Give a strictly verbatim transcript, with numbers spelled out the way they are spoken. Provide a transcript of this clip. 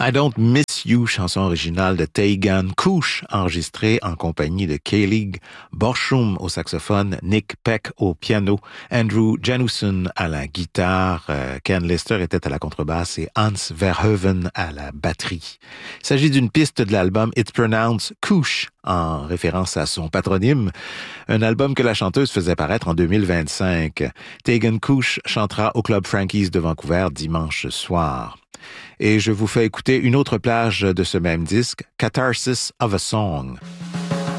I Don't Miss You, chanson originale de Tegan Kush, enregistrée en compagnie de Kayleigh Borsum au saxophone, Nick Peck au piano, Andrew Janusson à la guitare, euh, Ken Lister était à la contrebasse et Hans Verhoeven à la batterie. Il s'agit d'une piste de l'album It's Pronounced Kush, en référence à son patronyme, un album que la chanteuse faisait paraître en deux mille vingt-cinq. Tegan Kush chantera au Club Frankie's de Vancouver dimanche soir. Et je vous fais écouter une autre plage de ce même disque, Catharsis of a Song.